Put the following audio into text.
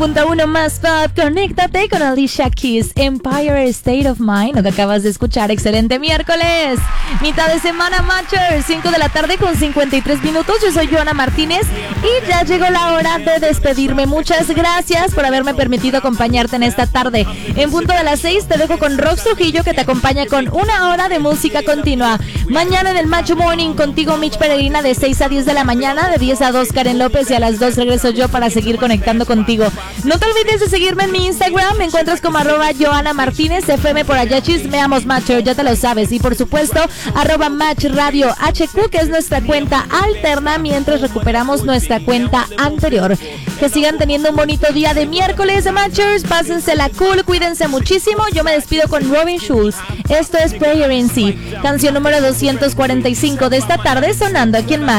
1 más pop, conéctate con Alicia Keys, Empire State of Mind, lo que acabas de escuchar. Excelente miércoles, mitad de semana, Matchers, 5 de la tarde con 53 minutos. Yo soy Joana Martínez y ya llegó la hora de despedirme. Muchas gracias por haberme permitido acompañarte en esta tarde. En punto de las 6 te dejo con Rox Trujillo, que te acompaña con una hora de música continua. Mañana en el Macho Morning contigo, Mitch Peregrina, de 6 a 10 de la mañana, de 10 a 2 Karen López, y a las 2 regreso yo para seguir conectando contigo. No te olvides de seguirme en mi Instagram, me encuentras como @JoanaMartínez_FM. Por allá chismeamos, Matcher, ya te lo sabes. Y por supuesto, @MatchRadioHQ, que es nuestra cuenta alterna mientras recuperamos nuestra cuenta anterior. Que sigan teniendo un bonito día de miércoles, Matchers. Pásensela cool, cuídense muchísimo. Yo me despido con Robin Schulz. Esto es Prayer in Sea, canción número 245 de esta tarde, sonando aquí en Match.